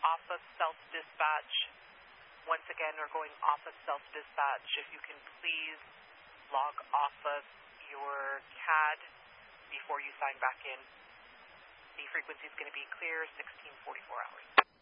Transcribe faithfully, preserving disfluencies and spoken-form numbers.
off of self-dispatch. Once again, we're going off of self-dispatch. If you can please log off of your C A D before you sign back in. The frequency is going to be clear sixteen forty-four hours.